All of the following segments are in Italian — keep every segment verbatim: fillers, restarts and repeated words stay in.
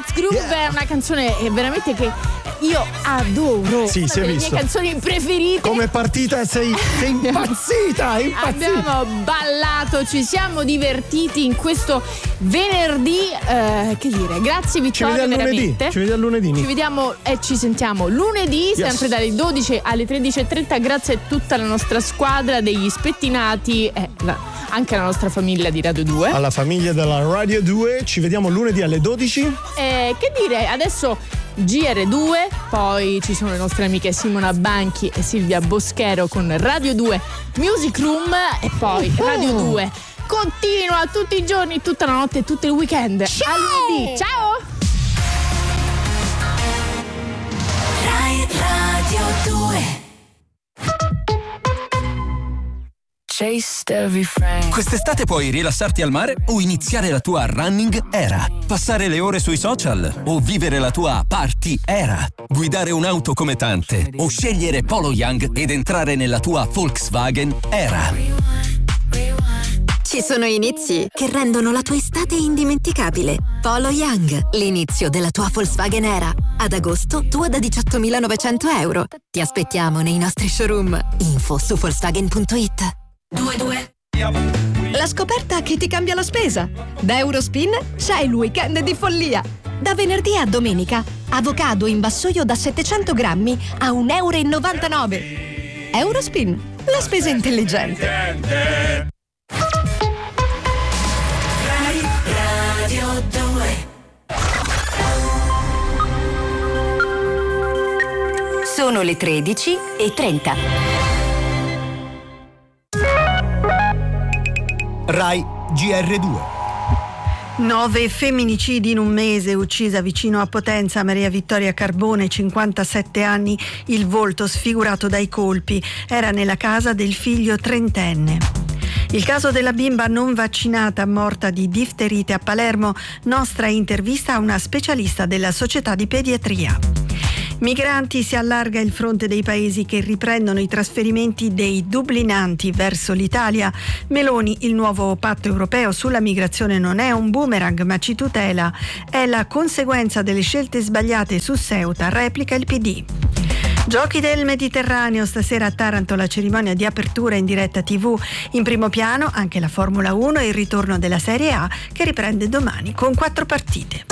Let's Groove yeah. è una canzone veramente che io adoro. Sì, una si è delle visto. mie canzoni preferite. Come partita sei, sei impazzita, impazzita. Abbiamo ballato, ci siamo divertiti in questo venerdì. Eh, che dire, grazie Vittorio. Ci vediamo veramente. lunedì. Ci vediamo lunedì. Ci vediamo e ci sentiamo lunedì, yes. sempre dalle dodici alle tredici e trenta. Grazie a tutta la nostra squadra degli spettinati e la, anche alla nostra famiglia di Radio due. Alla famiglia della Radio due, ci vediamo lunedì alle dodici. Eh, che dire, adesso G R due, poi ci sono le nostre amiche Simona Banchi e Silvia Boschero con Radio due Music Room e poi uh-huh. Radio due continua tutti i giorni, tutta la notte, tutto il weekend. Ciao! A lunedì, ciao! Rai Radio due. Quest'estate puoi rilassarti al mare o iniziare la tua running era, passare le ore sui social o vivere la tua party era, guidare un'auto come tante o scegliere Polo Young ed entrare nella tua Volkswagen era. Ci sono inizi che rendono la tua estate indimenticabile. Polo Young, l'inizio della tua Volkswagen era. Ad agosto, tua da diciottomilanovecento euro. Ti aspettiamo nei nostri showroom. Info su Volkswagen punto it. due due. La scoperta che ti cambia la spesa. Da Eurospin c'è il weekend di follia. Da venerdì a domenica, avocado in vassoio da settecento grammi a un euro e novantanove. Eurospin, la spesa intelligente. Radio due. Sono le tredici e trenta. Rai G R due. Nove femminicidi in un mese, uccisa vicino a Potenza Maria Vittoria Carbone, cinquantasette anni, il volto sfigurato dai colpi. Era nella casa del figlio trentenne. Il caso della bimba non vaccinata morta di difterite a Palermo, nostra intervista a una specialista della Società di Pediatria. Migranti, si allarga il fronte dei paesi che riprendono i trasferimenti dei dublinanti verso l'Italia. Meloni, il nuovo patto europeo sulla migrazione non è un boomerang ma ci tutela. È la conseguenza delle scelte sbagliate su Ceuta, replica il P D. Giochi del Mediterraneo, stasera a Taranto la cerimonia di apertura in diretta tivù. In primo piano anche la Formula uno e il ritorno della Serie A che riprende domani con quattro partite.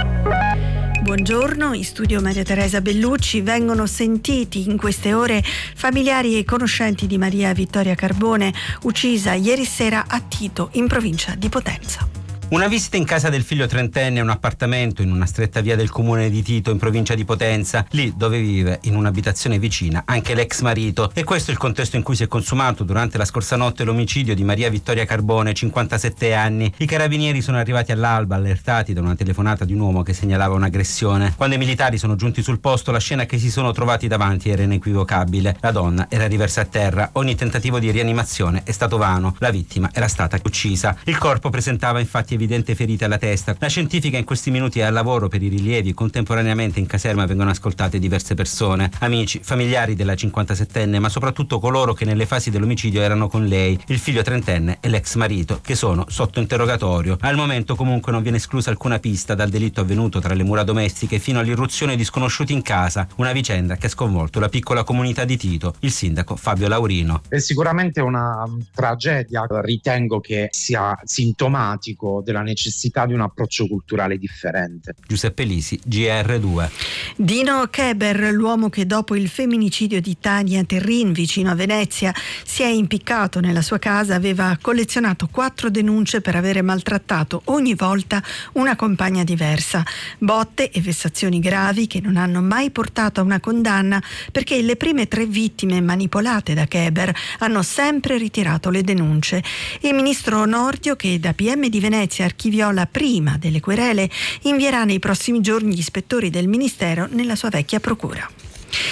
Buongiorno, in studio Maria Teresa Bellucci. Vengono sentiti in queste ore familiari e conoscenti di Maria Vittoria Carbone, uccisa ieri sera a Tito, in provincia di Potenza. Una visita in casa del figlio trentenne, un appartamento in una stretta via del comune di Tito in provincia di Potenza, lì dove vive in un'abitazione vicina anche l'ex marito. E questo è il contesto in cui si è consumato durante la scorsa notte l'omicidio di Maria Vittoria Carbone, cinquantasette anni. I carabinieri sono arrivati all'alba allertati da una telefonata di un uomo che segnalava un'aggressione. Quando i militari sono giunti sul posto, la scena che si sono trovati davanti era inequivocabile. La donna era riversa a terra, ogni tentativo di rianimazione è stato vano, la vittima era stata uccisa. Il corpo presentava infatti evidente ferita alla testa. La scientifica in questi minuti è al lavoro per i rilievi. Contemporaneamente in caserma vengono ascoltate diverse persone, amici, familiari della cinquantasettenne, ma soprattutto coloro che nelle fasi dell'omicidio erano con lei, il figlio trentenne e l'ex marito, che sono sotto interrogatorio. Al momento comunque non viene esclusa alcuna pista dal delitto avvenuto tra le mura domestiche fino all'irruzione di sconosciuti in casa, una vicenda che ha sconvolto la piccola comunità di Tito. Il sindaco Fabio Laurino. È sicuramente una tragedia, ritengo che sia sintomatico della necessità di un approccio culturale differente. Giuseppe Lisi, G R due. Dino Keber, l'uomo che dopo il femminicidio di Tania Terrin vicino a Venezia si è impiccato nella sua casa, aveva collezionato quattro denunce per avere maltrattato ogni volta una compagna diversa. Botte e vessazioni gravi che non hanno mai portato a una condanna, perché le prime tre vittime manipolate da Keber hanno sempre ritirato le denunce. Il ministro Nordio, che da P M di Venezia archiviò la prima delle querele, invierà nei prossimi giorni gli ispettori del ministero nella sua vecchia procura.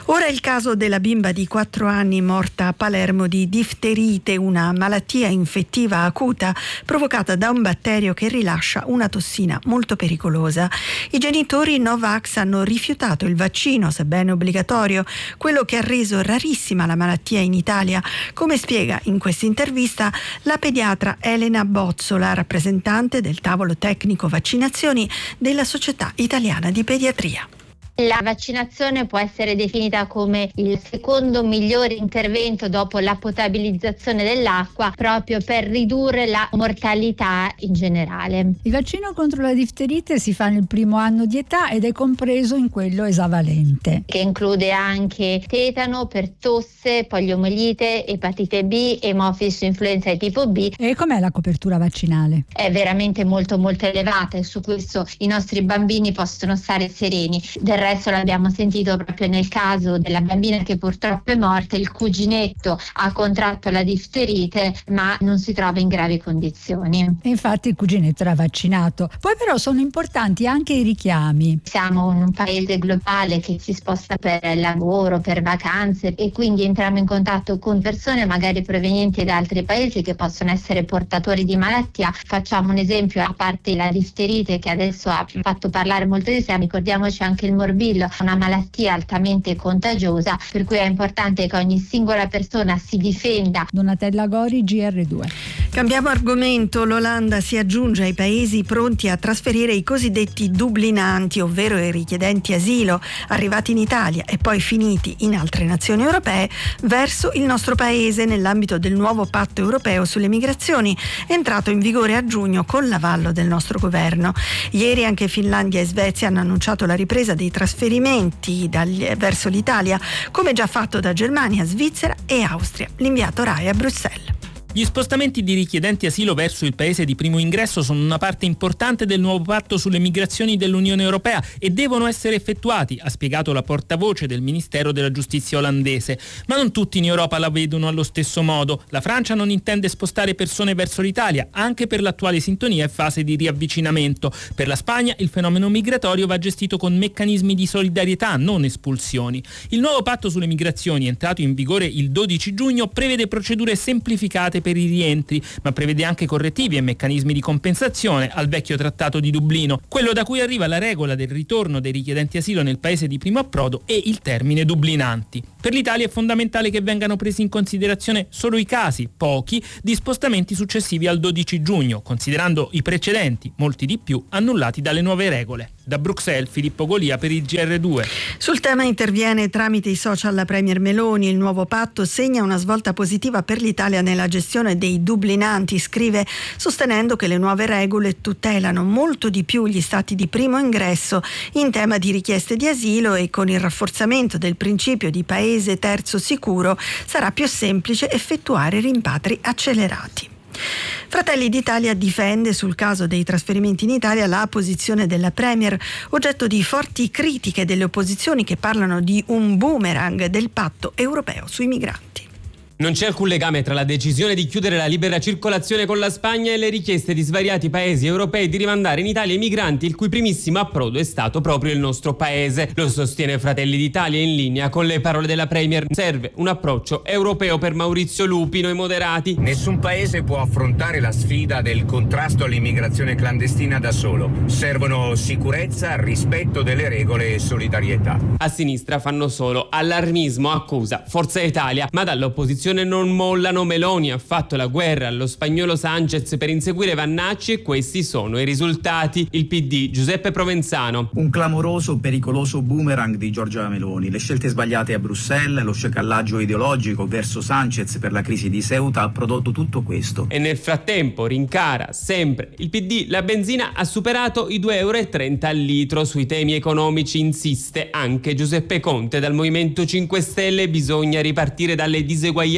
Ora è il caso della bimba di quattro anni morta a Palermo di difterite, una malattia infettiva acuta provocata da un batterio che rilascia una tossina molto pericolosa. I genitori Novax hanno rifiutato il vaccino, sebbene obbligatorio, quello che ha reso rarissima la malattia in Italia, come spiega in questa intervista la pediatra Elena Bozzola, rappresentante del tavolo tecnico vaccinazioni della Società Italiana di Pediatria. La vaccinazione può essere definita come il secondo migliore intervento dopo la potabilizzazione dell'acqua, proprio per ridurre la mortalità in generale. Il vaccino contro la difterite si fa nel primo anno di età ed è compreso in quello esavalente, che include anche tetano per tosse, poliomielite, epatite B, emofilus influenza di tipo B. E com'è la copertura vaccinale? È veramente molto molto elevata e su questo i nostri bambini possono stare sereni. Del resto l'abbiamo sentito proprio nel caso della bambina che purtroppo è morta, il cuginetto ha contratto la difterite ma non si trova in gravi condizioni. E infatti il cuginetto era vaccinato. Poi però sono importanti anche i richiami. Siamo un paese globale che si sposta per lavoro, per vacanze e quindi entriamo in contatto con persone magari provenienti da altri paesi che possono essere portatori di malattia. Facciamo un esempio, a parte la difterite che adesso ha fatto parlare molto di sé, ricordiamoci anche il morbillo, una malattia altamente contagiosa, per cui è importante che ogni singola persona si difenda. Donatella Gori, G R due. Cambiamo argomento. L'Olanda si aggiunge ai paesi pronti a trasferire i cosiddetti dublinanti, ovvero i richiedenti asilo arrivati in Italia e poi finiti in altre nazioni europee, verso il nostro paese nell'ambito del nuovo patto europeo sulle migrazioni, entrato in vigore a giugno con l'avallo del nostro governo. Ieri anche Finlandia e Svezia hanno annunciato la ripresa dei trasferimenti dagli, verso l'Italia, come già fatto da Germania, Svizzera e Austria. L'inviato Rai a Bruxelles. Gli spostamenti di richiedenti asilo verso il paese di primo ingresso sono una parte importante del nuovo patto sulle migrazioni dell'Unione Europea e devono essere effettuati, ha spiegato la portavoce del Ministero della Giustizia olandese. Ma non tutti in Europa la vedono allo stesso modo. La Francia non intende spostare persone verso l'Italia, anche per l'attuale sintonia e fase di riavvicinamento. Per la Spagna il fenomeno migratorio va gestito con meccanismi di solidarietà, non espulsioni. Il nuovo patto sulle migrazioni, entrato in vigore il dodici giugno, prevede procedure semplificate per i rientri, ma prevede anche correttivi e meccanismi di compensazione al vecchio trattato di Dublino, quello da cui arriva la regola del ritorno dei richiedenti asilo nel paese di primo approdo e il termine dublinanti. Per l'Italia è fondamentale che vengano presi in considerazione solo i casi, pochi, di spostamenti successivi al dodici giugno, considerando i precedenti, molti di più, annullati dalle nuove regole. Da Bruxelles, Filippo Golia per il G R due. Sul tema interviene tramite i social la Premier Meloni. Il nuovo patto segna una svolta positiva per l'Italia nella gestione dei dublinanti, scrive, sostenendo che le nuove regole tutelano molto di più gli stati di primo ingresso in tema di richieste di asilo e con il rafforzamento del principio di paese terzo sicuro sarà più semplice effettuare rimpatri accelerati. Fratelli d'Italia difende sul caso dei trasferimenti in Italia la posizione della Premier, oggetto di forti critiche delle opposizioni che parlano di un boomerang del patto europeo sui migranti. Non c'è alcun legame tra la decisione di chiudere la libera circolazione con la Spagna e le richieste di svariati paesi europei di rimandare in Italia i migranti il cui primissimo approdo è stato proprio il nostro paese. Lo sostiene Fratelli d'Italia in linea con le parole della Premier. Serve un approccio europeo per Maurizio Lupino e moderati. Nessun paese può affrontare la sfida del contrasto all'immigrazione clandestina da solo. Servono sicurezza, rispetto delle regole e solidarietà. A sinistra fanno solo allarmismo, accusa Forza Italia, ma dall'opposizione non mollano. Meloni ha fatto la guerra allo spagnolo Sanchez per inseguire Vannacci e questi sono i risultati. Il P D, Giuseppe Provenzano. Un clamoroso, pericoloso boomerang di Giorgia Meloni. Le scelte sbagliate a Bruxelles, lo sciacallaggio ideologico verso Sanchez per la crisi di Ceuta ha prodotto tutto questo. E nel frattempo rincara sempre il P D, la benzina ha superato i due euro e trenta al litro. Sui temi economici insiste anche Giuseppe Conte dal Movimento cinque Stelle. Bisogna ripartire dalle diseguaglianze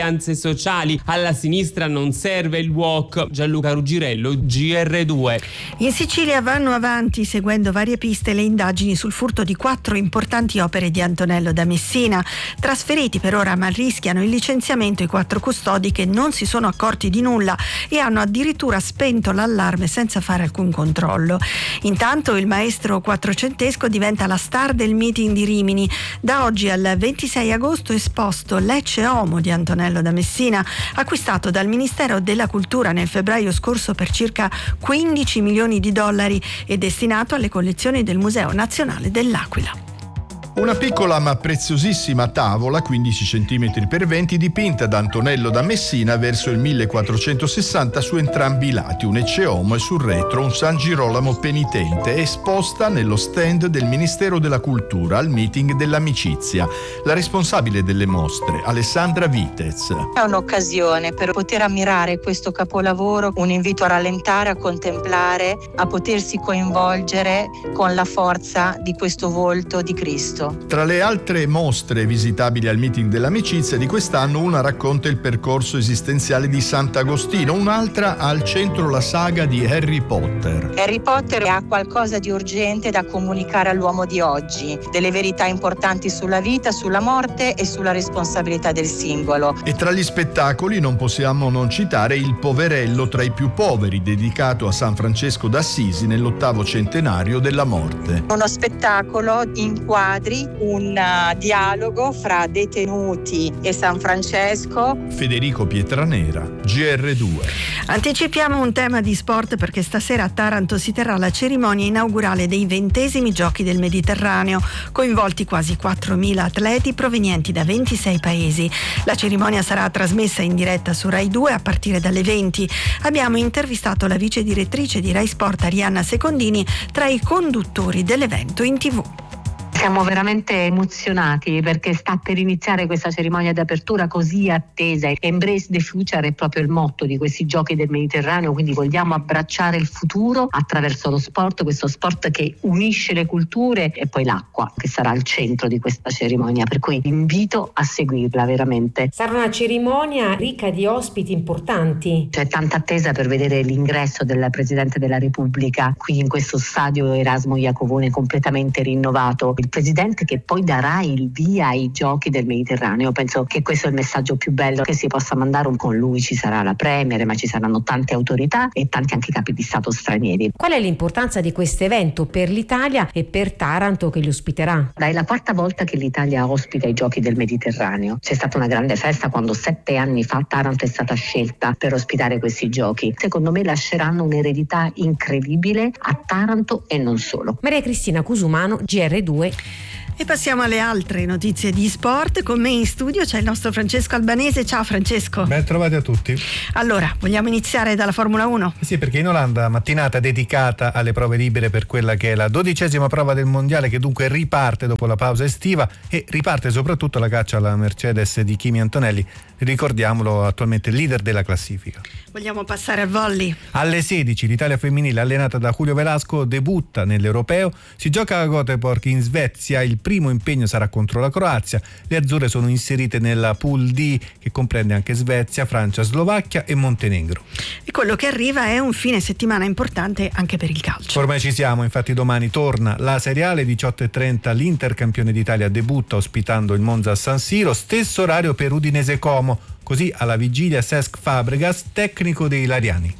alleanze sociali. Alla sinistra non serve il walk. Gianluca Ruggirello, G R due. In Sicilia vanno avanti, seguendo varie piste, le indagini sul furto di quattro importanti opere di Antonello da Messina. Trasferiti per ora, ma rischiano il licenziamento i quattro custodi che non si sono accorti di nulla e hanno addirittura spento l'allarme senza fare alcun controllo. Intanto il maestro quattrocentesco diventa la star del meeting di Rimini. Da oggi al ventisei agosto esposto l'Ecce Homo di Antonello da Messina, acquistato dal Ministero della Cultura nel febbraio scorso per circa quindici milioni di dollari e destinato alle collezioni del Museo Nazionale dell'Aquila. Una piccola ma preziosissima tavola, quindici centimetri per venti, dipinta da Antonello da Messina verso il millequattrocentosessanta su entrambi i lati, un Ecce Homo e sul retro un San Girolamo penitente, esposta nello stand del Ministero della Cultura al meeting dell'amicizia. La responsabile delle mostre, Alessandra Vitez. È un'occasione per poter ammirare questo capolavoro, un invito a rallentare, a contemplare, a potersi coinvolgere con la forza di questo volto di Cristo. Tra le altre mostre visitabili al meeting dell'amicizia di quest'anno, una racconta il percorso esistenziale di Sant'Agostino, un'altra ha al centro la saga di Harry Potter. Harry Potter ha qualcosa di urgente da comunicare all'uomo di oggi, delle verità importanti sulla vita, sulla morte e sulla responsabilità del singolo. E tra gli spettacoli non possiamo non citare Il Poverello tra i più poveri, dedicato a San Francesco d'Assisi nell'ottavo centenario della morte. Uno spettacolo in quadri, un uh, dialogo fra detenuti e San Francesco. Federico Pietranera, G R due. Anticipiamo un tema di sport perché stasera a Taranto si terrà la cerimonia inaugurale dei ventesimi Giochi del Mediterraneo, coinvolti quasi quattromila atleti provenienti da ventisei paesi. La cerimonia sarà trasmessa in diretta su Rai due a partire dalle venti. Abbiamo intervistato la vice direttrice di Rai Sport, Arianna Secondini, tra i conduttori dell'evento in tivù. Siamo veramente emozionati perché sta per iniziare questa cerimonia di apertura così attesa. Embrace the Future è proprio il motto di questi Giochi del Mediterraneo, quindi vogliamo abbracciare il futuro attraverso lo sport, questo sport che unisce le culture, e poi l'acqua che sarà al centro di questa cerimonia, per cui invito a seguirla veramente. Sarà una cerimonia ricca di ospiti importanti. C'è tanta attesa per vedere l'ingresso del Presidente della Repubblica qui in questo stadio Erasmo Iacovone completamente rinnovato. Il Presidente che poi darà il via ai Giochi del Mediterraneo. Penso che questo è il messaggio più bello che si possa mandare. Con lui ci sarà la Premier, ma ci saranno tante autorità e tanti anche capi di Stato stranieri. Qual è l'importanza di questo evento per l'Italia e per Taranto che li ospiterà? È la quarta volta che l'Italia ospita i Giochi del Mediterraneo. C'è stata una grande festa quando sette anni fa Taranto è stata scelta per ospitare questi Giochi. Secondo me lasceranno un'eredità incredibile a Taranto e non solo. Maria Cristina Cusumano, G R due. E passiamo alle altre notizie di sport. Con me in studio c'è il nostro Francesco Albanese. Ciao Francesco. Ben trovati a tutti. Allora, vogliamo iniziare dalla Formula uno? Sì, perché in Olanda mattinata dedicata alle prove libere per quella che è la dodicesima prova del mondiale, che dunque riparte dopo la pausa estiva, e riparte soprattutto la caccia alla Mercedes di Kimi Antonelli, ricordiamolo attualmente leader della classifica. Vogliamo passare al volley? Alle sedici l'Italia femminile allenata da Julio Velasco debutta nell'Europeo, si gioca a Göteborg in Svezia, il primo impegno sarà contro la Croazia. Le azzurre sono inserite nella Pool D che comprende anche Svezia, Francia, Slovacchia e Montenegro. E quello che arriva è un fine settimana importante anche per il calcio. Ormai ci siamo, infatti domani torna la Serie A alle diciotto e trenta, l'Inter campione d'Italia debutta ospitando il Monza a San Siro, stesso orario per Udinese Como, così alla vigilia Cesc Fabregas, tecnico dei Lariani.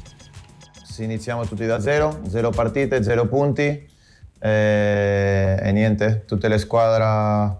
Sì, iniziamo tutti da zero, zero partite, zero punti. E, e niente, tutte le squadre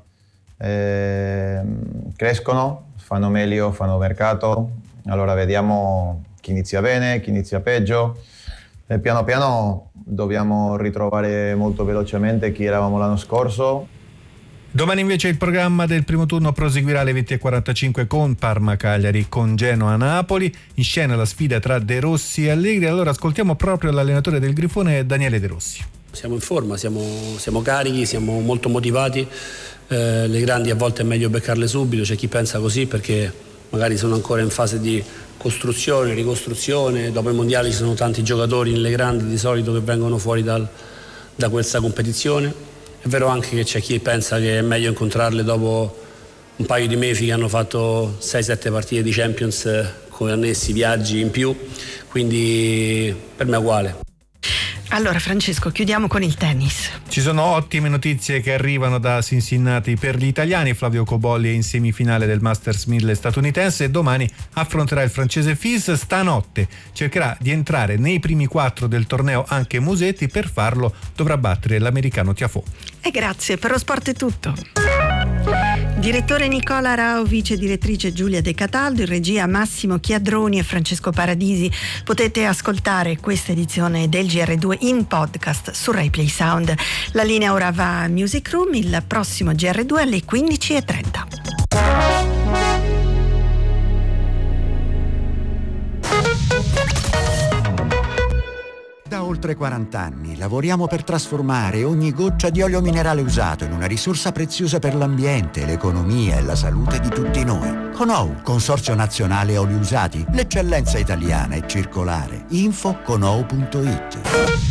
eh, crescono, fanno meglio, fanno mercato, allora vediamo chi inizia bene, chi inizia peggio e piano piano dobbiamo ritrovare molto velocemente chi eravamo l'anno scorso. Domani invece il programma del primo turno proseguirà alle venti e quarantacinque con Parma-Cagliari, con Genoa-Napoli, in scena la sfida tra De Rossi e Allegri. Allora ascoltiamo proprio l'allenatore del Grifone, Daniele De Rossi. Siamo in forma, siamo, siamo carichi, siamo molto motivati, eh, le grandi a volte è meglio beccarle subito, c'è chi pensa così perché magari sono ancora in fase di costruzione, ricostruzione, dopo i mondiali ci sono tanti giocatori nelle grandi di solito che vengono fuori dal, da questa competizione, è vero anche che c'è chi pensa che è meglio incontrarle dopo un paio di mesi che hanno fatto sei sette partite di Champions con annessi viaggi in più, quindi per me è uguale. Allora Francesco, chiudiamo con il tennis. Ci sono ottime notizie che arrivano da Cincinnati per gli italiani. Flavio Cobolli è in semifinale del Masters mille statunitense e domani affronterà il francese Fils. Stanotte cercherà di entrare nei primi quattro del torneo anche Musetti, per farlo dovrà battere l'americano Tiafoe. E grazie, per lo sport è tutto. Direttore Nicola Rao, vice direttrice Giulia De Cataldo, in regia Massimo Chiadroni e Francesco Paradisi. Potete ascoltare questa edizione del G R due in podcast su Rai Play Sound. La linea ora va a Music Room, il prossimo G R due alle quindici e trenta. Da oltre quaranta anni lavoriamo per trasformare ogni goccia di olio minerale usato in una risorsa preziosa per l'ambiente, l'economia e la salute di tutti noi. Conou, Consorzio Nazionale Oli Usati, l'eccellenza italiana e circolare. Info conou punto it.